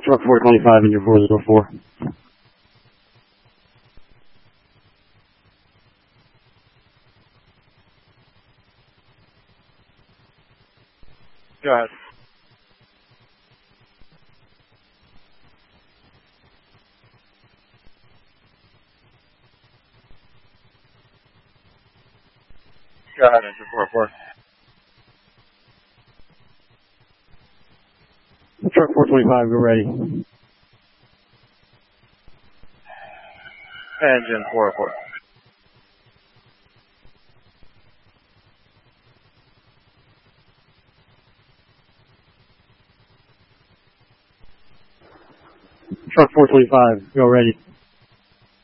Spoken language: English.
Truck 425, engine 404. Go ahead. Go ahead, engine 404. Truck 425, go ready. Engine 404. Truck 425, go ready.